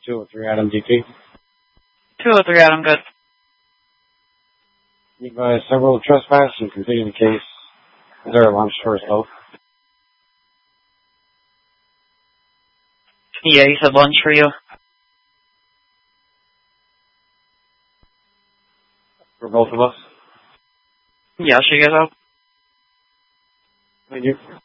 203 Adam DP. 203 Adam, good. You've several trespass and completing the case. Is there a lunch for us both? Yeah, you said lunch for you? For both of us? Yeah, I'll show you guys out. Thank you.